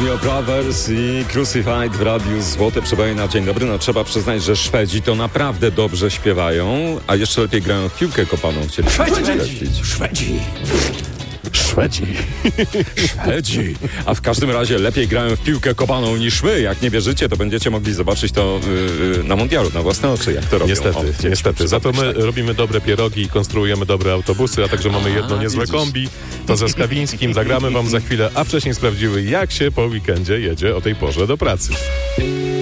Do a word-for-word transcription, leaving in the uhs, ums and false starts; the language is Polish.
Your Brothers i Crucified w Radiu Złote Przeboje na dzień dobry. No trzeba przyznać, że Szwedzi to naprawdę dobrze śpiewają, a jeszcze lepiej grają w piłkę kopaną. Chcieliśmy Szwedzi! Szwedzi! Szwedzi. Szwedzi. A w każdym razie lepiej grają w piłkę kopaną niż my. Jak nie wierzycie, to będziecie mogli zobaczyć to yy, na mundialu, na własne oczy, jak to robią. Niestety, o, niestety. Za to my robimy dobre pierogi i konstruujemy dobre autobusy, a także mamy jedno A, niezłe widzisz. kombi. To ze Skawińskim zagramy wam za chwilę, a wcześniej sprawdziły, jak się po weekendzie jedzie o tej porze do pracy.